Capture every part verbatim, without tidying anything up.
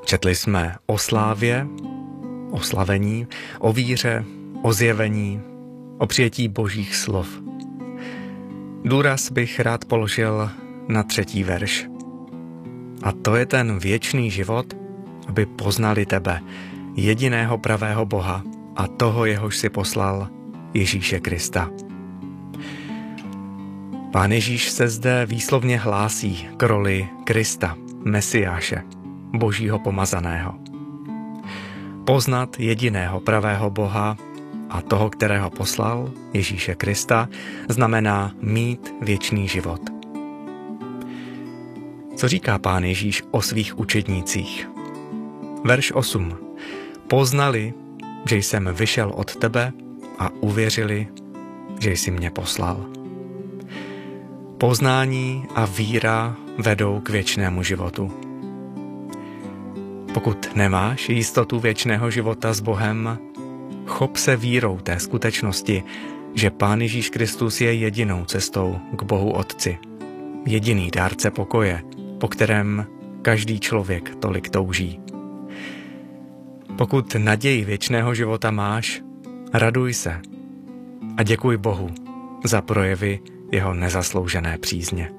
Četli jsme o slávě, o slavení, o víře, o zjevení, o přijetí božích slov. Důraz bych rád položil na třetí verš. A to je ten věčný život, aby poznali tebe, jediného pravého Boha a toho, jehož si poslal, Ježíše Krista. Pán Ježíš se zde výslovně hlásí k roli Krista, Mesiáše, Božího pomazaného. Poznat jediného pravého Boha a toho, kterého poslal, Ježíše Krista, znamená mít věčný život. Co říká Pán Ježíš o svých učednících? Verš osm. Poznali, že jsem vyšel od tebe a uvěřili, že jsi mě poslal. Poznání a víra vedou k věčnému životu. Pokud nemáš jistotu věčného života s Bohem, chop se vírou té skutečnosti, že Pán Ježíš Kristus je jedinou cestou k Bohu Otci, jediný dárce pokoje, po kterém každý člověk tolik touží. Pokud naději věčného života máš, raduj se a děkuj Bohu za projevy jeho nezasloužené přízně.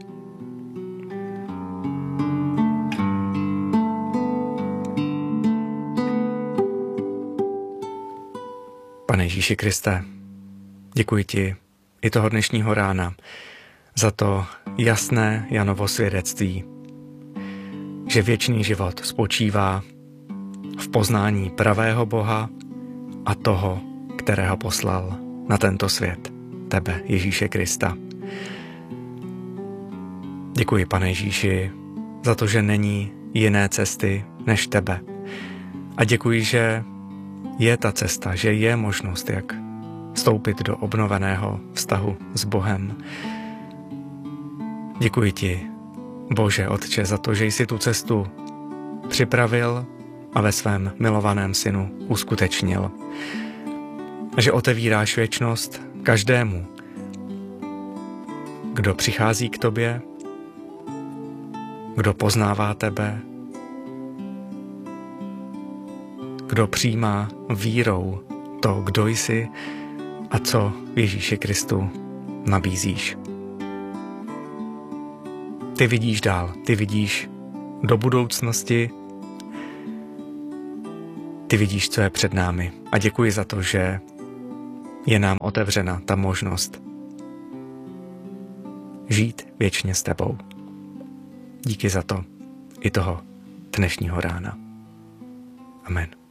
Pane Ježíši Kriste, děkuji ti i toho dnešního rána za to jasné Janovo svědectví, že věčný život spočívá v poznání pravého Boha a toho, kterého poslal na tento svět, tebe, Ježíše Krista. Děkuji, Pane Ježíši, za to, že není jiné cesty než tebe. A děkuji, že je ta cesta, že je možnost, jak vstoupit do obnoveného vztahu s Bohem. Děkuji ti, Bože Otče, za to, že jsi tu cestu připravil a ve svém milovaném synu uskutečnil. Že otevíráš věčnost každému, kdo přichází k tobě, kdo poznává tebe, kdo přijímá vírou to, kdo jsi a co Ježíši Kristu nabízíš. Ty vidíš dál, ty vidíš do budoucnosti, ty vidíš, co je před námi. A děkuji za to, že je nám otevřena ta možnost žít věčně s tebou. Díky za to i toho dnešního rána. Amen.